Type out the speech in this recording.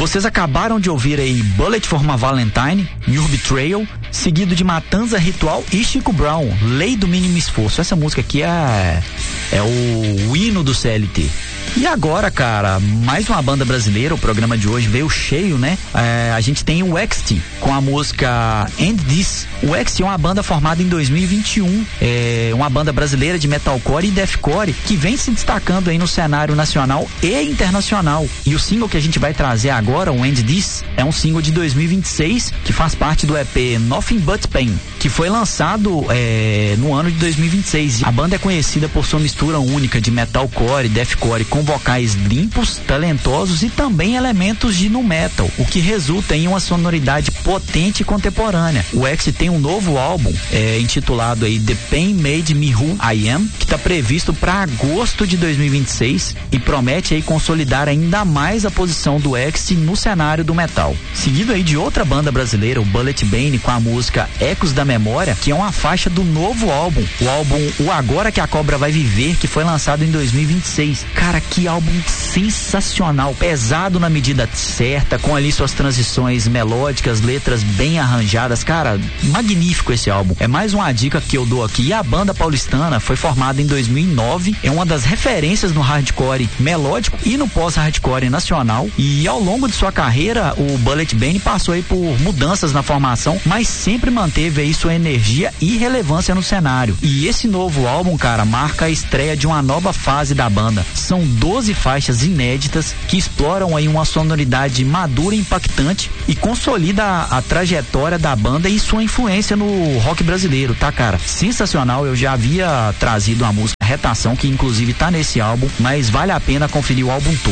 Vocês acabaram de ouvir aí Bullet for My Valentine, Your Betrayal, seguido de Matanza Ritual e Chico Brown, Lei do Mínimo Esforço. Essa música aqui é o hino do CLT. E agora, cara, mais uma banda brasileira. O programa de hoje veio cheio, né? A gente tem o Ext com a música End This. O Ext é uma banda formada em 2021. É uma banda brasileira de metalcore e deathcore que vem se destacando aí no cenário nacional e internacional. E o single que a gente vai trazer agora, o End This, é um single de 2026 que faz parte do EP Nothing But Pain, que foi lançado no ano de 2026. A banda é conhecida por sua mistura única de metalcore e deathcore com vocais limpos, talentosos e também elementos de nu metal, o que resulta em uma sonoridade potente e contemporânea. O Ext tem um novo álbum intitulado aí The Pain Made Me Who I Am, que está previsto para agosto de 2026 e promete aí consolidar ainda mais a posição do Ext no cenário do metal. Seguido aí de outra banda brasileira, o Bullet Bane, com a música Ecos da Memória, que é uma faixa do novo álbum, o álbum O Agora Que a Cobra Vai Viver, que foi lançado em 2026. Cara, que álbum sensacional, pesado na medida certa, com ali suas transições melódicas, letras bem arranjadas. Cara, magnífico esse álbum. É mais uma dica que eu dou aqui. E a banda paulistana foi formada em 2009, é uma das referências no hardcore melódico e no pós-hardcore nacional, e ao longo de sua carreira o Bullet Bane passou aí por mudanças na formação, mas sempre manteve aí sua energia e relevância no cenário. E esse novo álbum, cara, marca a estreia de uma nova fase da banda. São 12 faixas inéditas que exploram aí uma sonoridade madura e impactante e consolida a trajetória da banda e sua influência no rock brasileiro, tá, cara? Sensacional. Eu já havia trazido a música Retação, que inclusive tá nesse álbum, mas vale a pena conferir o álbum todo.